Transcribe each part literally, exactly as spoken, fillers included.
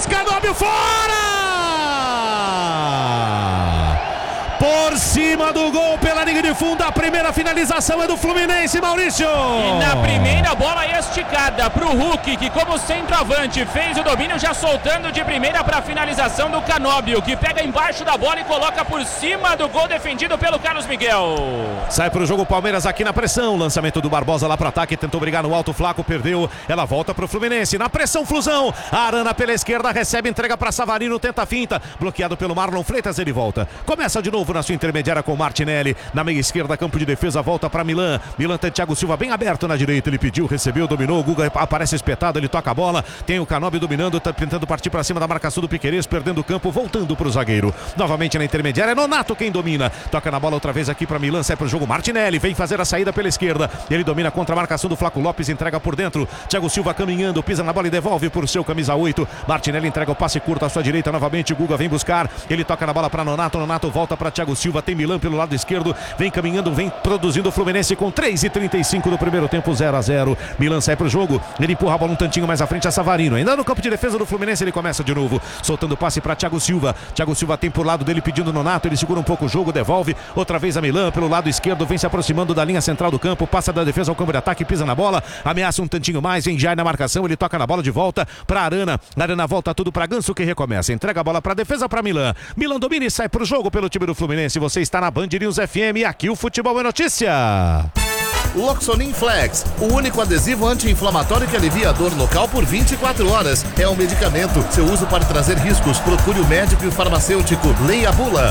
faz Canóbio, fora! Por cima do gol, pela linha de fundo, a primeira finalização é do Fluminense, Maurício. E na primeira bola esticada pro Hulk, que como centroavante fez o domínio, já soltando de primeira para a finalização do Canóbio, que pega embaixo da bola e coloca por cima do gol defendido pelo Carlos Miguel. Sai pro jogo o Palmeiras aqui na pressão, lançamento do Barbosa lá pro ataque, tentou brigar no alto, Flaco perdeu, ela volta pro Fluminense, na pressão Flusão, a Arana pela esquerda, recebe, entrega para Savarino, tenta a finta, bloqueado pelo Marlon Freitas, ele volta, começa de novo na sua intermediária com Martinelli, na meia esquerda, campo de defesa, volta para Milan, Milan tem Thiago Silva bem aberto na direita, ele pediu, recebeu, dominou, o Guga aparece espetado, ele toca a bola, tem o Canóbio dominando, tá tentando partir para cima da marcação do Piquerez, perdendo o campo, voltando pro zagueiro, novamente na intermediária, é Nonato quem domina, toca na bola outra vez aqui para Milan, sai pro jogo, Martinelli vem fazer a saída pela esquerda, ele domina contra a marcação do Flaco Lopes, entrega por dentro, Thiago Silva caminhando, pisa na bola e devolve por seu camisa oito, Martinelli entrega o passe curto à sua direita, novamente o Guga vem buscar, ele toca na bola para Nonato, Nonato volta para Thiago Silva, tem Milan pelo lado esquerdo, vem caminhando, vem produzindo o Fluminense com três e trinta e cinco do primeiro tempo, zero a zero, Milan sai pro jogo, ele empurra a bola um tantinho mais à frente a Savarino, ainda no campo de defesa do Fluminense, ele começa de novo, soltando o passe para Thiago Silva, Thiago Silva tem por lado dele pedindo Nonato, ele segura um pouco o jogo, devolve, outra vez a Milan pelo lado esquerdo, vem se aproximando da linha central do campo, passa da defesa ao campo de ataque, pisa na bola, ameaça um tantinho mais, vem já na marcação, ele toca na bola de volta para Arana, Arana volta tudo para Ganso que recomeça, entrega a bola para defesa para Milan, Milan domina e sai pro jogo pelo time do Fluminense, você está na Band News F M e aqui o Futebol é Notícia. Loxonin Flex, o único adesivo anti-inflamatório que alivia a dor local por vinte e quatro horas. É um medicamento. Seu uso pode trazer riscos. Procure o médico e o farmacêutico. Leia a bula.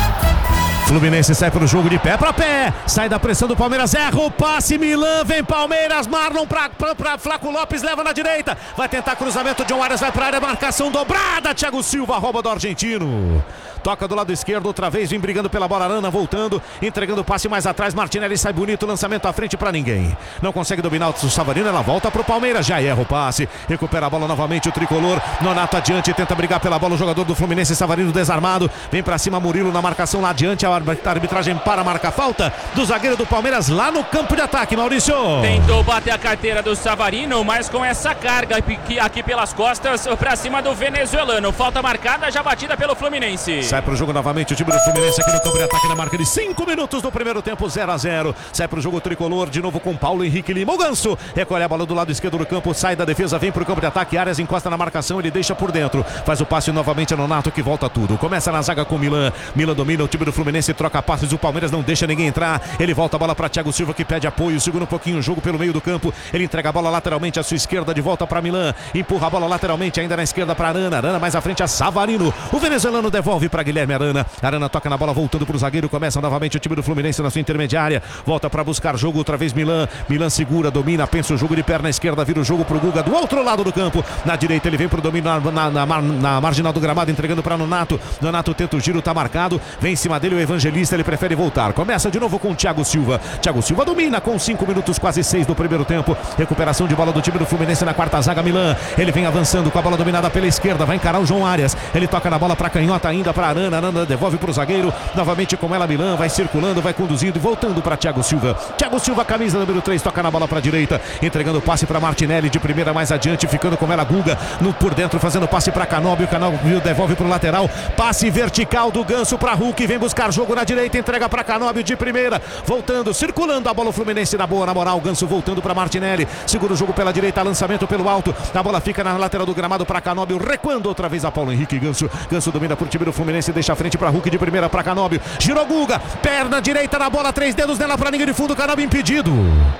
Fluminense sai pro jogo de pé pra pé, sai da pressão do Palmeiras, erra o passe, Milan, vem Palmeiras, Marlon pra, pra, pra Flaco Lopes, leva na direita, vai tentar cruzamento, John Arias vai pra área, marcação dobrada, Thiago Silva rouba do argentino, toca do lado esquerdo, outra vez, vem brigando pela bola, Arana voltando, entregando o passe mais atrás, Martinelli sai bonito, lançamento à frente pra ninguém, não consegue dominar o Savarino, ela volta pro Palmeiras, já erra o passe, recupera a bola novamente o tricolor, Nonato adiante, tenta brigar pela bola, o jogador do Fluminense, Savarino desarmado, vem pra cima Murilo na marcação lá adiante, a arbitragem para marcar falta do zagueiro do Palmeiras lá no campo de ataque, Maurício. Tentou bater a carteira do Savarino, mas com essa carga aqui, aqui pelas costas para cima do venezuelano. Falta marcada, já batida pelo Fluminense. Sai pro jogo novamente o time do Fluminense aqui no campo de ataque na marca de cinco minutos do primeiro tempo, zero a zero. Sai pro jogo tricolor de novo com Paulo Henrique Lima. O Ganso recolhe a bola do lado esquerdo do campo, sai da defesa, vem pro campo de ataque, Arias encosta na marcação, ele deixa por dentro. Faz o passe novamente a Nonato que volta tudo. Começa na zaga com Milan. Milan domina o time do Fluminense, troca passes, o Palmeiras não deixa ninguém entrar, ele volta a bola para Thiago Silva que pede apoio, segura um pouquinho o jogo pelo meio do campo, ele entrega a bola lateralmente à sua esquerda, de volta para Milan, empurra a bola lateralmente ainda na esquerda para Arana, Arana mais à frente a Savarino, o venezuelano devolve para Guilherme Arana, Arana toca na bola voltando para o zagueiro, começa novamente o time do Fluminense na sua intermediária, volta para buscar jogo outra vez Milan, Milan segura, domina, pensa o jogo de perna esquerda, vira o jogo pro Guga do outro lado do campo, na direita ele vem pro domínio na, na, na, na marginal do gramado, entregando para Nonato, Nonato tenta o giro, tá marcado, vem em cima dele o Evangelista, ele prefere voltar, começa de novo com o Thiago Silva, Thiago Silva domina com cinco minutos, quase seis do primeiro tempo, recuperação de bola do time do Fluminense na quarta zaga, Milan, ele vem avançando com a bola dominada pela esquerda, vai encarar o João Arias, ele toca na bola para canhota ainda para Arana, Arana devolve para o zagueiro, novamente com ela Milan, vai circulando, vai conduzindo e voltando para Thiago Silva, Thiago Silva camisa número três, toca na bola para a direita, entregando o passe para Martinelli de primeira mais adiante, ficando com ela Guga, no, por dentro fazendo passe para Canóbio, o Canóbio devolve para o lateral, passe vertical do Ganso para Hulk, vem buscar jogo na direita, entrega para Canóbio de primeira, voltando, circulando a bola, o Fluminense na boa, na moral, Ganso voltando para Martinelli, segura o jogo pela direita, lançamento pelo alto, a bola fica na lateral do gramado para Canóbio, recuando outra vez a Paulo Henrique, Ganso, Ganso domina por time do Fluminense, deixa a frente para Hulk de primeira para Canóbio, girou Guga, perna direita na bola, três dedos nela para linha de fundo, Canóbio impedido.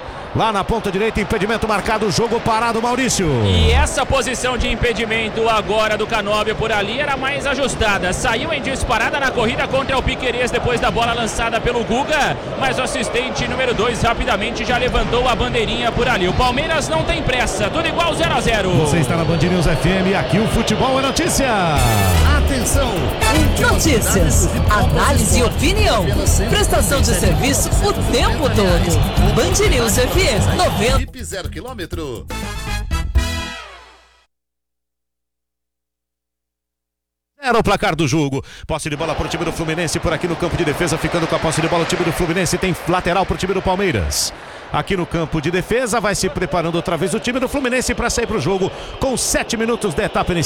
Lá na ponta direita, impedimento marcado, jogo parado, Maurício. E essa posição de impedimento agora do Canóbio por ali era mais ajustada. Saiu em disparada na corrida contra o Piquerez depois da bola lançada pelo Guga, mas o assistente número dois rapidamente já levantou a bandeirinha por ali. O Palmeiras não tem pressa, tudo igual zero a zero. Você está na Band News F M, aqui o Futebol é Notícia. Atenção! Notícias, análise e opinião. Prestação de serviço o tempo todo. Band News F M noventa. Jeep zero quilômetro. Era o placar do jogo. Posse de bola para o time do Fluminense por aqui no campo de defesa, ficando com a posse de bola o time do Fluminense, tem lateral para o time do Palmeiras. Aqui no campo de defesa vai se preparando outra vez o time do Fluminense para sair para o jogo com sete minutos da etapa inicial.